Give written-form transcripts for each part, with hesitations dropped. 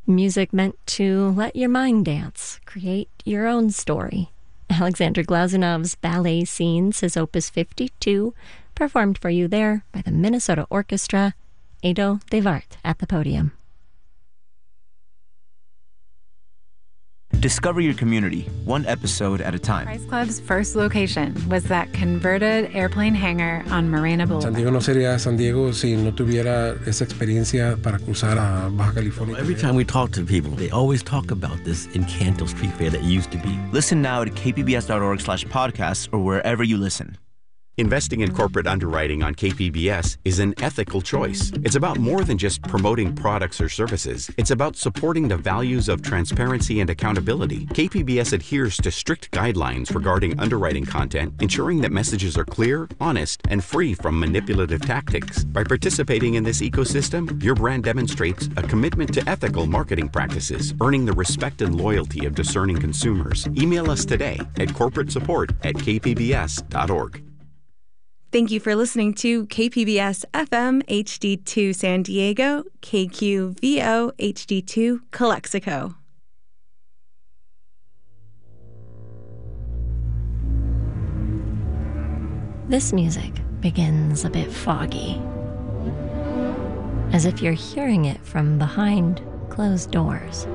Music meant to let your mind dance, create your own story. Alexander Glazunov's Ballet Scenes, his Opus 52, performed for you there by the Minnesota Orchestra, Edo de Wart at the podium. Discover your community, one episode at a time. Price Club's first location was that converted airplane hangar on Marina Boulevard. San Diego no sería San Diego si no tuviera esa experiencia para cruzar a Baja California. Every time we talk to people, they always talk about this Encanto Street Fair that used to be. Listen now at kpbs.org/podcasts or wherever you listen. Investing in corporate underwriting on KPBS is an ethical choice. It's about more than just promoting products or services. It's about supporting the values of transparency and accountability. KPBS adheres to strict guidelines regarding underwriting content, ensuring that messages are clear, honest, and free from manipulative tactics. By participating in this ecosystem, your brand demonstrates a commitment to ethical marketing practices, earning the respect and loyalty of discerning consumers. Email us today at corporatesupport@kpbs.org. Thank you for listening to KPBS FM HD2 San Diego, KQVO HD2 Calexico. This music begins a bit foggy, as if you're hearing it from behind closed doors.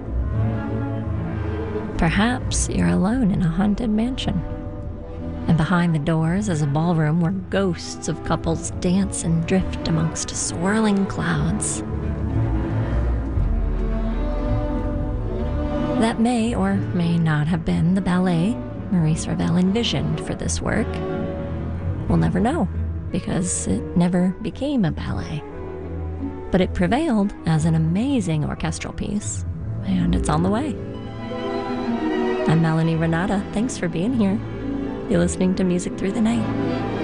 Perhaps you're alone in a haunted mansion. And behind the doors is a ballroom where ghosts of couples dance and drift amongst swirling clouds. That may or may not have been the ballet Maurice Ravel envisioned for this work. We'll never know, because it never became a ballet. But it prevailed as an amazing orchestral piece, and it's on the way. I'm Melanie Renata. Thanks for being here. You're listening to Music Through the Night.